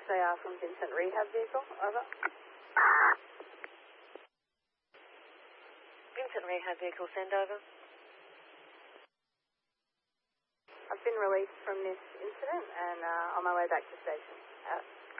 SAR from Vincent Rehab Vehicle, over. Vincent Rehab Vehicle, send over. I've been released from this incident and on my way back to station.